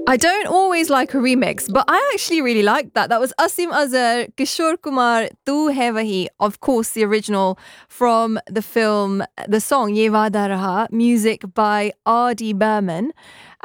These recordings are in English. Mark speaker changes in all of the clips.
Speaker 1: I don't always like a remix, but I actually really liked that. That was Asim Azhar, Kishore Kumar, Tu Hai Wahi, of course, the original from the film, the song Ye Vada Raha, music by R.D. Burman.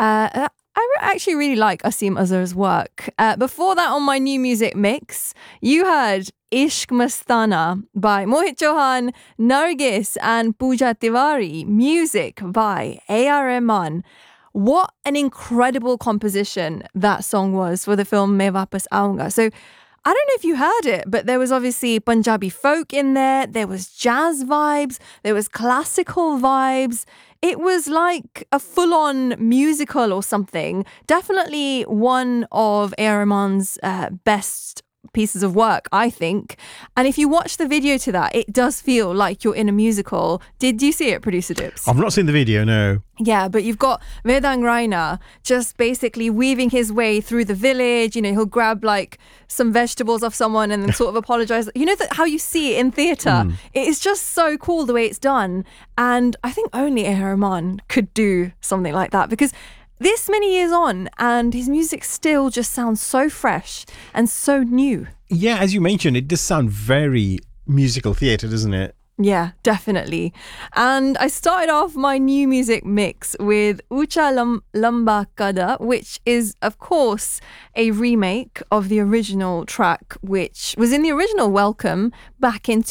Speaker 1: I actually really like Asim Azhar's work. Before that, on my new music mix, you heard Ishq Mastana by Mohit Chauhan, Nargis and Pooja Tiwari, music by A.R. Rahman. What an incredible composition that song was for the film Main Vapas Aunga. So I don't know if you heard it, but there was obviously Punjabi folk in there was jazz vibes, there was classical vibes. It was like a full-on musical or something. Definitely one of A.R. Rahman's best pieces of work, I think. And if you watch the video to that, it does feel like you're in a musical. Did you see it, Producer Dips?
Speaker 2: I've not seen the video, no.
Speaker 1: Yeah, but you've got Vedang Raina just basically weaving his way through the village. You know, he'll grab like some vegetables off someone and then sort of apologize. You know how you see it in theatre? It is just so cool the way it's done. And I think only A.R. Rahman could do something like that, because this many years on and his music still just sounds so fresh and so new.
Speaker 2: Yeah, as you mentioned, it does sound very musical theatre, doesn't it?
Speaker 1: Yeah, definitely. And I started off my new music mix with Ucha Lamba Kada, which is, of course, a remake of the original track, which was in the original Welcome back in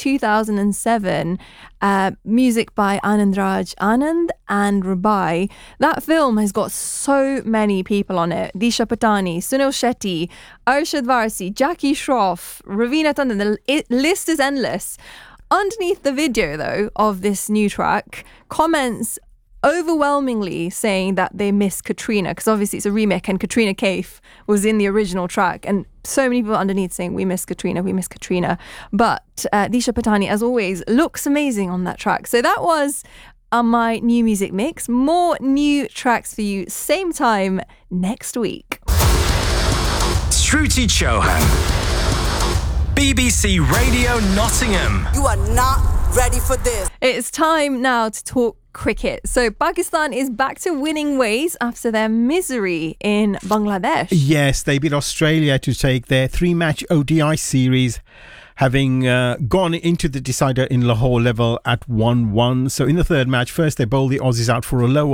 Speaker 1: 2007. Music by Anand Raj Anand and Rubai. That film has got so many people on it. Disha Patani, Sunil Shetty, Arshad Varsi, Jackie Shroff, Ravina Tandon. The list is endless. Underneath the video, though, of this new track, comments overwhelmingly saying that they miss Katrina, because obviously it's a remake and Katrina Kaif was in the original track, and so many people underneath saying we miss Katrina, we miss Katrina. But Disha Patani, as always, looks amazing on that track. So that was my new music mix. More new tracks for you, same time next week.
Speaker 3: Shruti Chauhan, BBC Radio Nottingham.
Speaker 4: You are not ready for this.
Speaker 1: It's time now to talk cricket. So Pakistan is back to winning ways after their misery in Bangladesh.
Speaker 2: Yes, they beat Australia to take their 3-match ODI series, having gone into the decider in Lahore level at 1-1. So in the third match, first they bowled the Aussies out for a low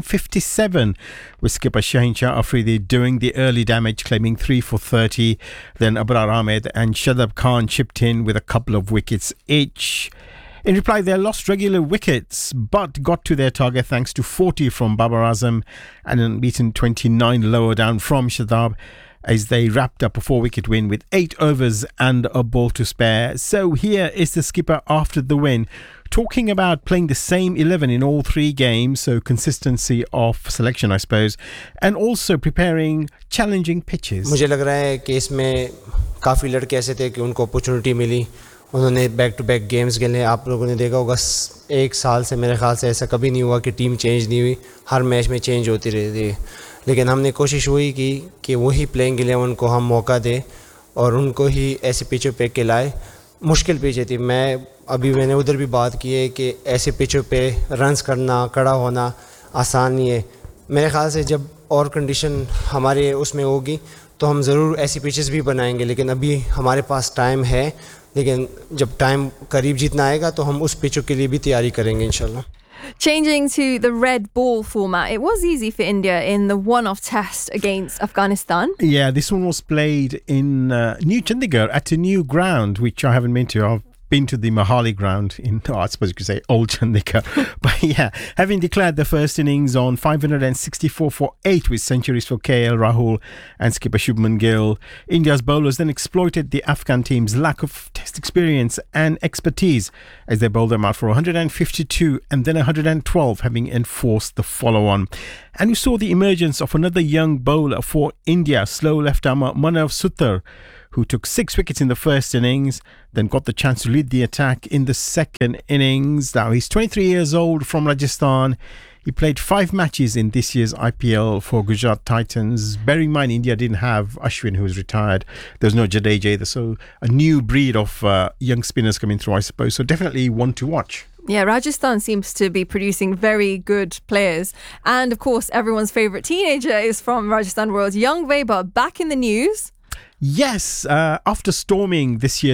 Speaker 2: 157, with skipper Shaheen Shah Afridi doing the early damage, claiming 3 for 30. Then Abrar Ahmed and Shadab Khan chipped in with a couple of wickets each. In reply, they lost regular wickets but got to their target thanks to 40 from Babar Azam and an unbeaten 29 lower down from Shadab, as they wrapped up a 4-wicket win with 8 overs and a ball to spare. So here is the skipper after the win, talking about playing the same 11 in all 3 games, so consistency of selection, I suppose, and also preparing challenging pitches.
Speaker 5: मुझे लग रहा है कि इसमें काफ़ी लड़के ऐसे थे कि उनको अपॉर्चुनिटी मिली, उन्होंने बैक टू बैक गेम्स खेले. आप लोगों ने देखा होगा 1 साल से मेरे ख्याल से ऐसा कभी नहीं हुआ कि टीम चेंज नहीं हुई, हर मैच में चेंज होती रहती है. लेकिन हमने कोशिश हुई कि वही प्लेइंग 11 को हम मौका दें और उनको ही ऐसी पिचों पे के लाए. मुश्किल पिचें थी. मैंने उधर भी बात की है कि ऐसे पिचों पे रन्स करना, खड़ा होना आसान नहीं है. मेरे ख्याल से जब और कंडीशन हमारे उसमें होगी तो हम ज़रूर ऐसी पिचेस भी बनाएंगे, लेकिन अभी हमारे पास टाइम है. लेकिन जब टाइम करीब जितना आएगा तो हम उस पिचों के लिए भी तैयारी करेंगे इंशाल्लाह.
Speaker 1: Changing to the red ball format, it was easy for India in the one-off test against Afghanistan.
Speaker 2: Yeah, this one was played in New Chandigarh at a new ground, which I haven't been to. I've been to the Mahali ground in, I suppose you could say, Old Chandigarh. But yeah, having declared the first innings on 564 for 8 with centuries for KL Rahul and skipper Shubman Gill, India's bowlers then exploited the Afghan team's lack of test experience and expertise as they bowled them out for 152 and then 112, having enforced the follow-on. And you saw the emergence of another young bowler for India, slow left-armer Manav Sutar, who took 6 wickets in the first innings, then got the chance to lead the attack in the second innings. Now, he's 23 years old, from Rajasthan. He played 5 matches in this year's IPL for Gujarat Titans. Bear in mind, India didn't have Ashwin, who was retired. There's no Jadeja either. So a new breed of young spinners coming through, I suppose. So definitely one to watch.
Speaker 1: Yeah, Rajasthan seems to be producing very good players. And of course, everyone's favourite teenager is from Rajasthan Royals, young Weber, back in the news.
Speaker 2: Yes, after storming this year